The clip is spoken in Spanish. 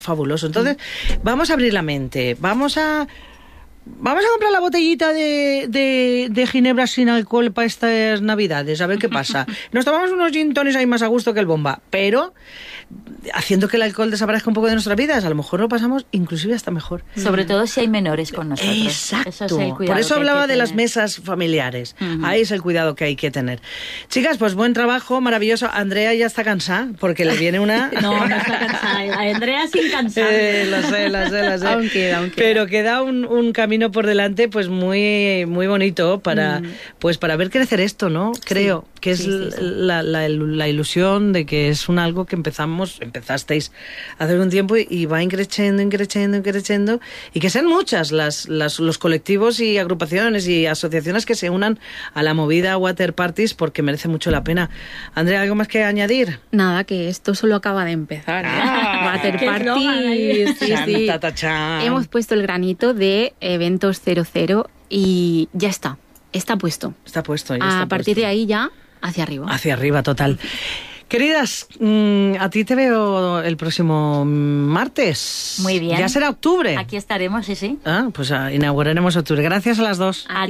fabuloso. Entonces, vamos a abrir la mente, vamos a comprar la botellita de ginebra sin alcohol para estas navidades, a ver qué pasa. Nos tomamos unos gin tonics ahí más a gusto que el bomba, pero haciendo que el alcohol desaparezca un poco de nuestras vidas, a lo mejor lo pasamos inclusive hasta mejor. Sobre todo si hay menores con nosotros. Exacto. Eso es el cuidado. Por eso hablaba de las tener. mesas familiares. Ahí es el cuidado que hay que tener. Chicas, pues buen trabajo, maravilloso. Andrea ya está cansada porque le viene una... No está cansada. Andrea sin cansar. Lo sé. Aún queda. Pero queda un camino por delante pues muy, muy bonito para ver crecer esto, ¿no? Creo que es la ilusión de que es algo que empezasteis hace un tiempo y va increciendo, y que sean muchas los colectivos y agrupaciones y asociaciones que se unan a la movida Water Parties, porque merece mucho la pena. Andrea, ¿algo más que añadir? Nada, que esto solo acaba de empezar. Water Parties. Sí. Hemos puesto el granito de Eventos 00 y ya está. Está puesto. Está puesto. A partir de ahí ya hacia arriba. Hacia arriba, total. Queridas, a ti te veo el próximo martes. Muy bien. Ya será octubre. Aquí estaremos, sí. Pues inauguraremos octubre. Gracias a las dos.